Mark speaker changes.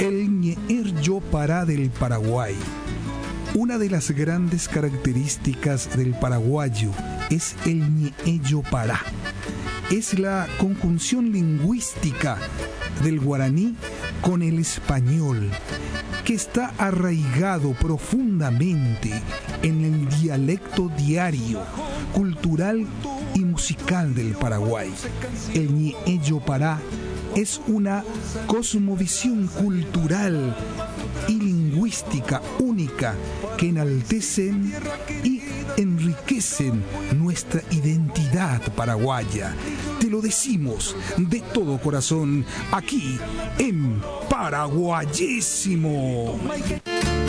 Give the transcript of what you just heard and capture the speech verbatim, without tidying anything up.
Speaker 1: El ñe'ello pará del Paraguay. Una de las grandes características del paraguayo es el ñe'ello pará. Es la conjunción lingüística del guaraní con el español, que está arraigado profundamente en el dialecto diario, cultural y musical del Paraguay. El ñe'ello pará es una cosmovisión cultural y lingüística única que enaltecen y enriquecen nuestra identidad paraguaya. Te lo decimos de todo corazón aquí en Paraguayísimo.